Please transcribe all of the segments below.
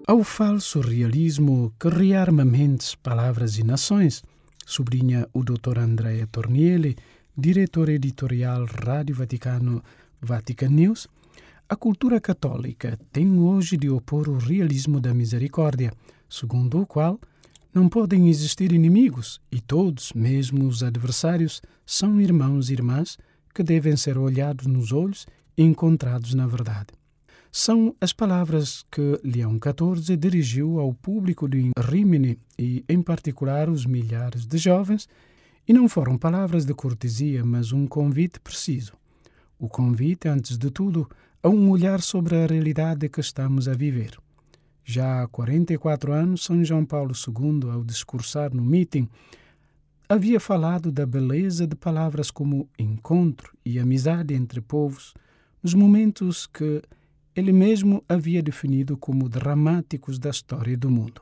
Ao falso realismo que rearma mentes, palavras e nações, sublinha o Dr. Andrea Tornielli, diretor editorial Rádio Vaticano Vatican News, a cultura católica tem hoje de opor o realismo da misericórdia, segundo o qual não podem existir inimigos e todos, mesmo os adversários, são irmãos e irmãs que devem ser olhados nos olhos e encontrados na verdade. São as palavras que Leão XIV dirigiu ao público de Rímini e, em particular, os milhares de jovens, e não foram palavras de cortesia, mas um convite preciso. O convite, antes de tudo, a um olhar sobre a realidade que estamos a viver. Já há 44 anos, São João Paulo II, ao discursar no meeting, havia falado da beleza de palavras como encontro e amizade entre povos, nos momentos que ele mesmo havia definido como dramáticos da história do mundo.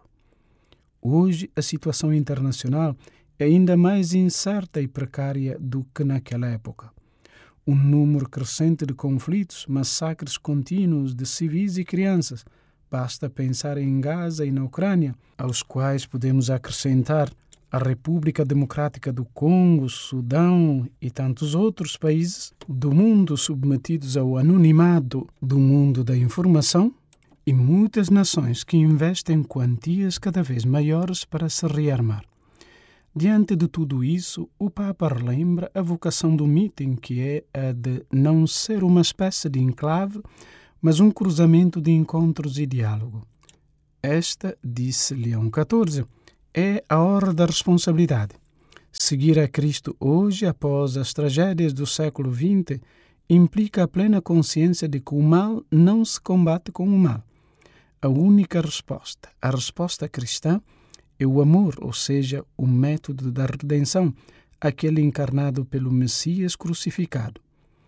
Hoje, a situação internacional é ainda mais incerta e precária do que naquela época. Um número crescente de conflitos, massacres contínuos de civis e crianças. Basta pensar em Gaza e na Ucrânia, aos quais podemos acrescentar a República Democrática do Congo, Sudão e tantos outros países do mundo submetidos ao anonimato do mundo da informação e muitas nações que investem quantias cada vez maiores para se rearmar. Diante de tudo isso, o Papa relembra a vocação do meeting, que é a de não ser uma espécie de enclave, mas um cruzamento de encontros e diálogo. Esta, disse Leão XIV, é a hora da responsabilidade. Seguir a Cristo hoje, após as tragédias do século XX, implica a plena consciência de que o mal não se combate com o mal. A única resposta, a resposta cristã, é o amor, ou seja, o método da redenção, aquele encarnado pelo Messias crucificado.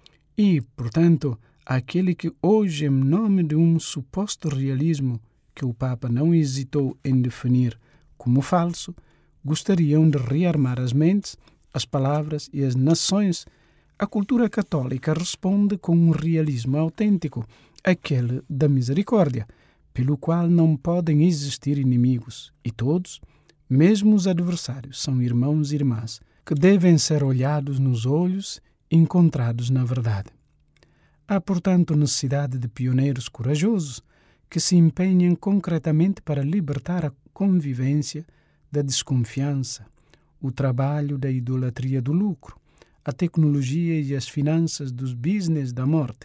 E, portanto, aquele que hoje, em nome de um suposto realismo que o Papa não hesitou em definir como falso, gostariam de rearmar as mentes, as palavras e as nações. A cultura católica responde com um realismo autêntico, aquele da misericórdia, pelo qual não podem existir inimigos, e todos, mesmo os adversários, são irmãos e irmãs, que devem ser olhados nos olhos e encontrados na verdade. Há, portanto, necessidade de pioneiros corajosos que se empenhem concretamente para libertar a convivência da desconfiança, o trabalho da idolatria do lucro, a tecnologia e as finanças dos business da morte.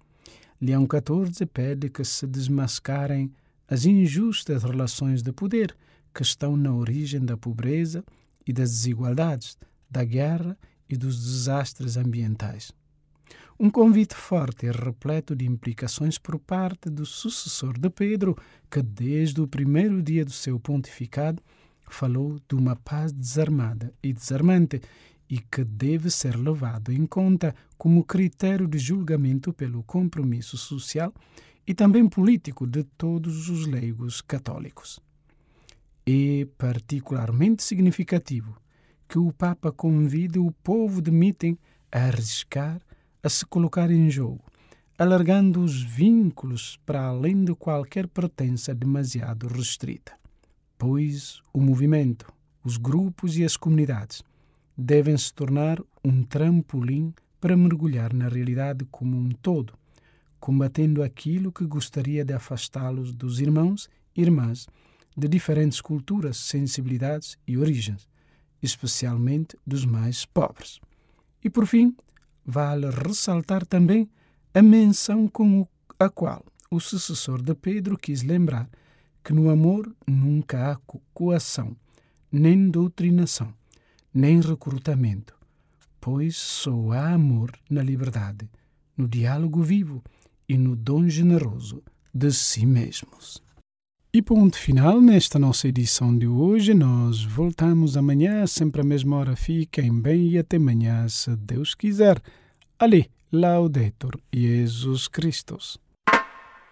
Leão XIV pede que se desmascarem as injustas relações de poder que estão na origem da pobreza e das desigualdades, da guerra e dos desastres ambientais. Um convite forte e repleto de implicações por parte do sucessor de Pedro, que desde o primeiro dia do seu pontificado falou de uma paz desarmada e desarmante e que deve ser levado em conta como critério de julgamento pelo compromisso social e também político de todos os leigos católicos. É particularmente significativo que o Papa convide o povo de meeting a arriscar, a se colocar em jogo, alargando os vínculos para além de qualquer pertença demasiado restrita. Pois o movimento, os grupos e as comunidades devem se tornar um trampolim para mergulhar na realidade como um todo, combatendo aquilo que gostaria de afastá-los dos irmãos e irmãs de diferentes culturas, sensibilidades e origens, especialmente dos mais pobres. E, por fim, vale ressaltar também a menção com a qual o sucessor de Pedro quis lembrar que no amor nunca há coação, nem doutrinação, nem recrutamento, pois só há amor na liberdade, no diálogo vivo e no dom generoso de si mesmos. E ponto final nesta nossa edição de hoje. Nós voltamos amanhã, sempre à mesma hora. Fiquem bem e até amanhã, se Deus quiser. Ali, Laudetur Jesus Christus.